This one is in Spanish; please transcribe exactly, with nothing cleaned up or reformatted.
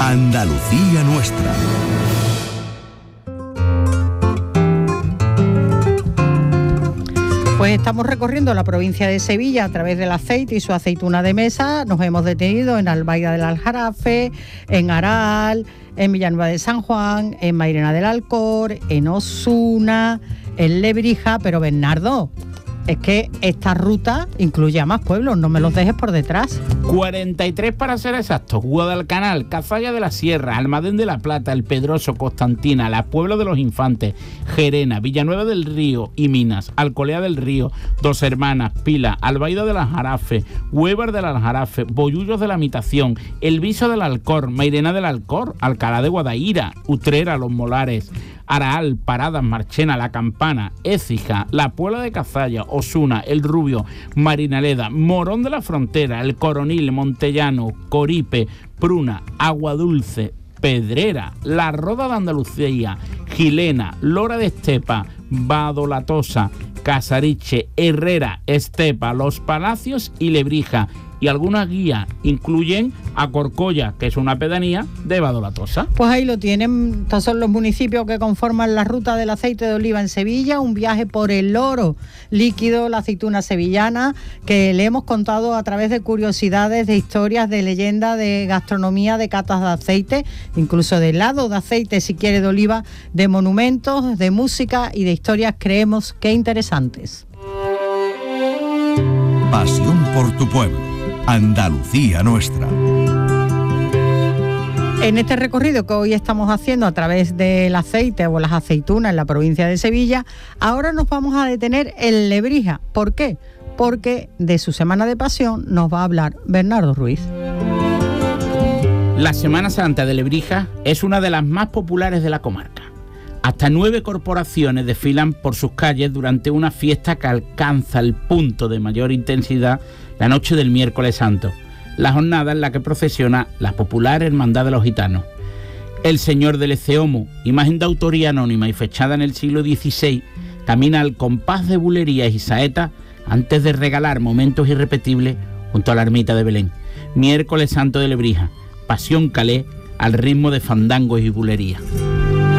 Andalucía nuestra. Pues estamos recorriendo la provincia de Sevilla a través del aceite y su aceituna de mesa. Nos hemos detenido en Albaida del Aljarafe, en Aral, en Villanueva de San Juan, en Mairena del Alcor, en Osuna, en Lebrija. Pero Bernardo, es que esta ruta incluye a más pueblos, no me los dejes por detrás. cuarenta y tres para ser exactos: Guadalcanal, Cazalla de la Sierra, Almadén de la Plata, El Pedroso, Constantina, La Puebla de los Infantes, Gerena, Villanueva del Río y Minas, Alcolea del Río, Dos Hermanas, Pila, Albaida del Aljarafe, Huévar del Aljarafe, Bollullos de la Mitación, El Viso del Alcor, Mairena del Alcor, Alcalá de Guadaira, Utrera, Los Molares, Araal, Paradas, Marchena, La Campana, Écija, La Puebla de Cazalla, Osuna, El Rubio, Marinaleda, Morón de la Frontera, El Coronil, Montellano, Coripe, Pruna, Aguadulce, Pedrera, La Roda de Andalucía, Gilena, Lora de Estepa, Badolatosa, Casariche, Herrera, Estepa, Los Palacios y Lebrija. Y algunas guías incluyen a Corcolla, que es una pedanía de Badolatosa. Pues ahí lo tienen, estos son los municipios que conforman la ruta del aceite de oliva en Sevilla, un viaje por el oro líquido, la aceituna sevillana, que le hemos contado a través de curiosidades, de historias, de leyendas, de gastronomía, de catas de aceite, incluso de helado de aceite, si quiere, de oliva, de monumentos, de música y de historias, creemos que interesantes. Pasión por tu pueblo. Andalucía nuestra. En este recorrido que hoy estamos haciendo a través del aceite o las aceitunas en la provincia de Sevilla, ahora nos vamos a detener en Lebrija. ¿Por qué? Porque de su Semana de Pasión nos va a hablar Bernardo Ruiz. La Semana Santa de Lebrija es una de las más populares de la comarca. Hasta nueve corporaciones desfilan por sus calles durante una fiesta que alcanza el punto de mayor intensidad la noche del miércoles santo, la jornada en la que procesiona la popular Hermandad de los Gitanos. El Señor del Eceomo, imagen de autoría anónima y fechada en el siglo dieciséis, camina al compás de bulerías y saetas antes de regalar momentos irrepetibles junto a la ermita de Belén. Miércoles santo de Lebrija, pasión calé al ritmo de fandangos y bulerías.